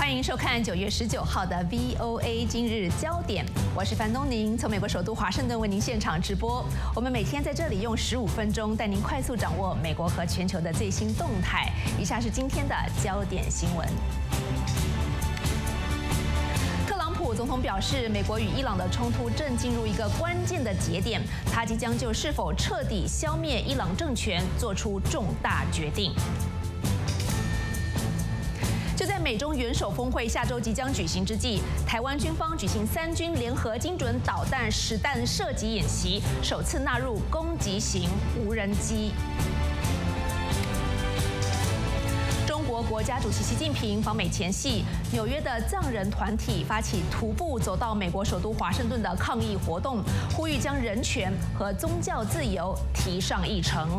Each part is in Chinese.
欢迎收看9月19号的 VOA 今日焦点，我是樊东宁，从美国首都华盛顿为您现场直播。我们每天在这里用15分钟带您快速掌握美国和全球的最新动态。以下是今天的焦点新闻。特朗普总统表示，美国与伊朗的冲突正进入一个关键的节点，他即将就是否彻底消灭伊朗政权做出重大决定。就在美中元首峰会下周即将举行之际，台湾军方举行3军联合精准导弹实弹射击演习，首次纳入攻击型无人机。中国国家主席习近平访美前夕，纽约的藏人团体发起徒步走到美国首都华盛顿的抗议活动，呼吁将人权和宗教自由提上议程。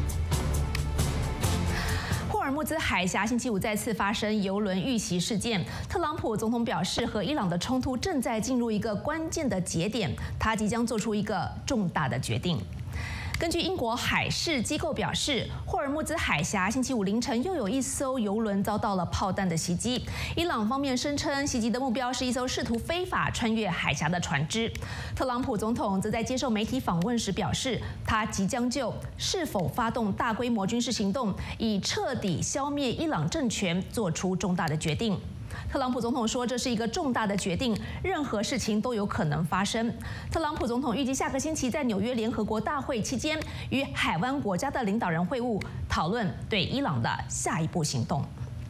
霍尔木兹海峡星期五再次发生油轮遇袭事件，特朗普总统表示，和伊朗的冲突正在进入一个关键的节点，他即将做出一个重大的决定。根据英国海事机构表示，霍尔木兹海峡星期五凌晨又有一艘油轮遭到了炮弹的袭击。伊朗方面声称，袭击的目标是一艘试图非法穿越海峡的船只。特朗普总统则在接受媒体访问时表示，他即将就是否发动大规模军事行动，以彻底消灭伊朗政权做出重大的决定。特朗普总统说，这是一个重大的决定，任何事情都有可能发生。特朗普总统预计下个星期在纽约联合国大会期间，与海湾国家的领导人会晤，讨论对伊朗的下一步行动。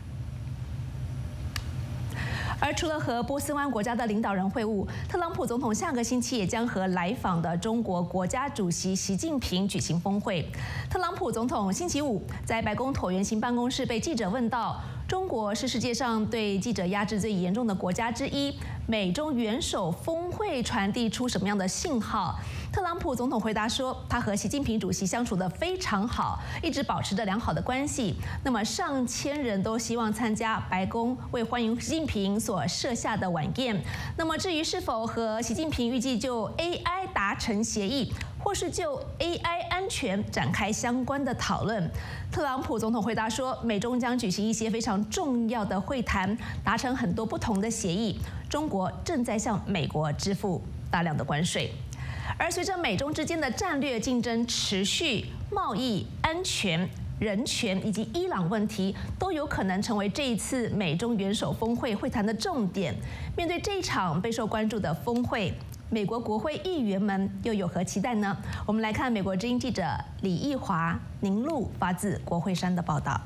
而除了和波斯湾国家的领导人会晤，特朗普总统下个星期也将和来访的中国国家主席习近平举行峰会。特朗普总统星期五在白宫椭圆形办公室被记者问到，中国是世界上对记者压制最严重的国家之一，美中元首峰会传递出什么样的信号？特朗普总统回答说，他和习近平主席相处得非常好，一直保持着良好的关系。那么上千人都希望参加白宫为欢迎习近平所设下的晚宴。那么至于是否和习近平预计就 AI 达成协议，或是就 AI 安全展开相关的讨论，特朗普总统回答说，美中将举行一些非常重要的会谈，达成很多不同的协议。中国正在向美国支付大量的关税。而随着美中之间的战略竞争持续，贸易、安全、人权以及伊朗问题都有可能成为这一次美中元首峰会会谈的重点。面对这一场备受关注的峰会，美国国会议员们又有何期待呢？我们来看美国之音记者李义华、宁路发自国会山的报道。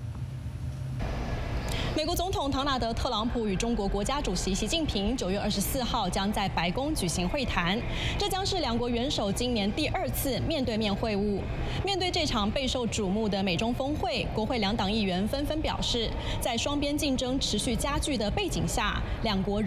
美国总统唐纳德·特朗普与中国国家主席习近平9月24号将在白宫举行会谈，这将是两国元首今年第2次面对面会晤。面对这场备受瞩目的美中峰会，国会两党议员纷纷表示，在双边竞争持续加剧的背景下，两国